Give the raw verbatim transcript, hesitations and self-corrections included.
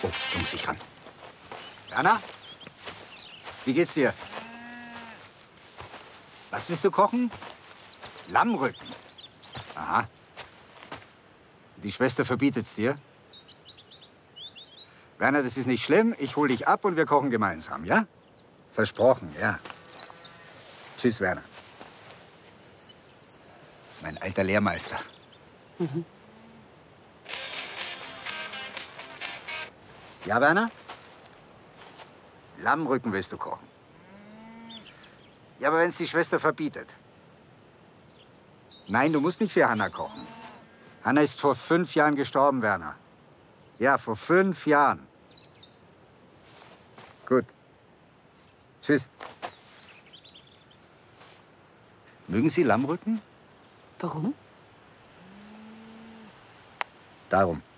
Oh, da muss ich ran. Werner? Wie geht's dir? Was willst du kochen? Lammrücken. Aha. Die Schwester verbietet's dir. Werner, das ist nicht schlimm. Ich hol dich ab und wir kochen gemeinsam, ja? Versprochen, ja. Tschüss, Werner. Mein alter Lehrmeister. Mhm. Ja, Werner? Lammrücken willst du kochen. Ja, aber wenn es die Schwester verbietet. Nein, du musst nicht für Hanna kochen. Hanna ist vor fünf Jahren gestorben, Werner. Ja, vor fünf Jahren. Gut. Tschüss. Mögen Sie Lammrücken? Warum? Darum.